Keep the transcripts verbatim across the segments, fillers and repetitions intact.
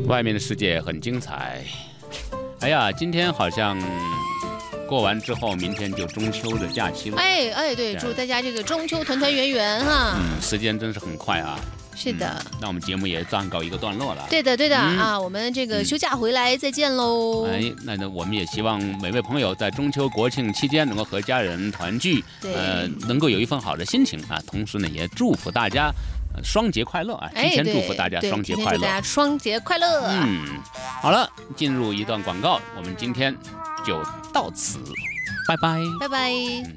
外面的世界很精彩。哎呀，今天好像过完之后，明天就中秋的假期了。 哎哎，对，祝大家这个中秋团团圆圆哈。 嗯，时间真是很快啊。 是的、 嗯，那我们节目也暂告一个段落了。 对的，对的、 嗯、 啊，我们这个休假回来再见喽。 哎，那呢，我们也希望每位朋友在中秋国庆期间能够和家人团聚，呃，能够有一份好的心情啊。同时呢，也祝福大家呃、双节快乐啊！提前祝福大家双节快乐， 祝大家双节快乐。 嗯，好了，进入一段广告，我们今天就到此，拜拜， 拜拜。嗯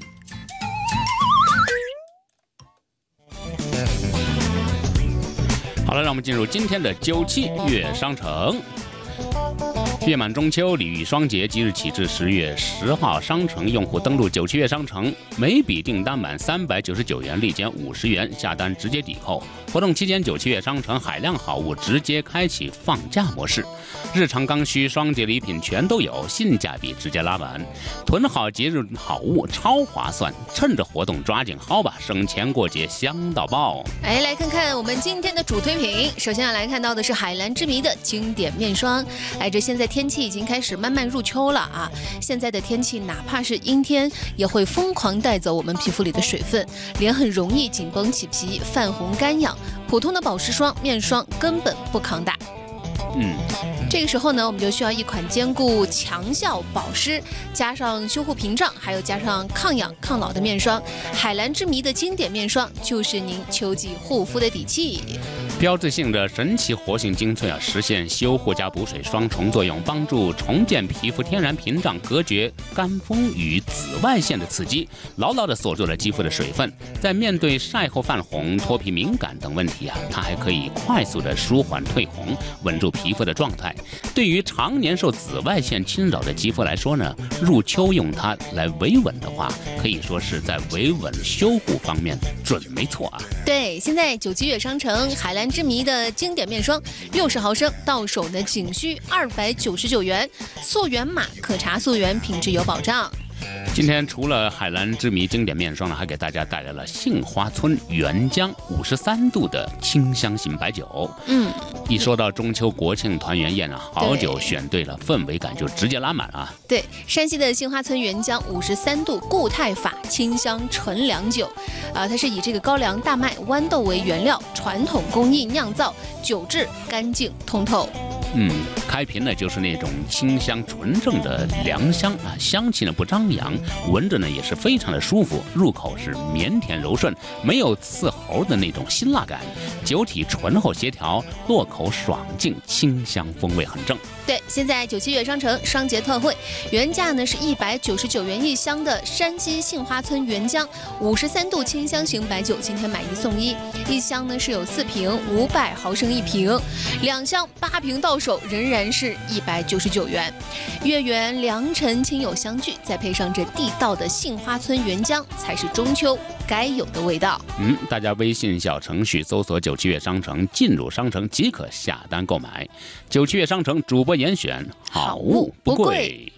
好了，让我们进入今天的九七月商城。月满中秋，礼遇双节，即日起至十月十号，商城用户登录九七月商城，每笔订单满三百九十九元，立减五十元，下单直接抵扣。活动期间，九七月商城海量好物直接开启放假模式，日常刚需、双节礼品全都有，性价比直接拉满。囤好节日好物超划算，趁着活动抓紧薅吧，省钱过节香到爆！ 哎，来看看我们今天的主推品，首先要来看到的是海蓝之谜的经典面霜。哎，这现在天气已经开始慢慢入秋了啊，现在的天气哪怕是阴天，也会疯狂带走我们皮肤里的水分，脸很容易紧绷起皮、泛红干痒。普通的保湿霜、面霜根本不抗打。 嗯， 这个时候呢，我们就需要一款兼顾强效保湿，加上修护屏障，还有加上抗氧抗老的面霜。海蓝之谜的经典面霜就是您秋季护肤的底气。 标志性的神奇活性精粹啊，实现修护加补水双重作用，帮助重建皮肤天然屏障，隔绝干风与紫外线的刺激，牢牢地锁住了肌肤的水分。在面对晒后泛红、脱皮敏感等问题啊，它还可以快速地舒缓褪红，稳住皮肤的状态。对于常年受紫外线侵扰的肌肤来说呢，入秋用它来维稳的话，可以说是在维稳修护方面准没错啊。 对，现在九七月商城海蓝之谜的经典面霜六十毫升，到手呢仅需二百九十九元，溯源码可查溯源，品质有保障。 今天除了海蓝之谜经典面霜呢，还给大家带来了杏花村原浆五十三度的清香型白酒。 嗯， 一说到中秋国庆团圆宴啊，好酒选对了，氛围感就直接拉满啊。 对，山西的杏花村原浆五十三度固态法清香纯粮酒，啊，它是以这个高粱、大麦、豌豆为原料，传统工艺酿造，酒质干净通透。 嗯，开瓶呢就是那种清香纯正的粮香啊，香气呢不张扬，闻着呢也是非常的舒服，入口是绵甜柔顺，没有刺喉的那种辛辣感，酒体醇厚协调，落口爽净，清香风味很正。 对，现在九七月商城双节特惠，原价呢是一百九十九元一箱的山西杏花村原浆五十三度清香型白酒，今天买一送一，一箱呢是有四瓶，五百毫升一瓶，两箱八瓶到手仍然是一百九十九元。月圆良辰亲友相聚，再配上这地道的杏花村原浆，才是中秋该有的味道。 嗯，大家微信小程序搜索九七月商城，进入商城即可下单购买。九七月商城主播严选，好物不贵。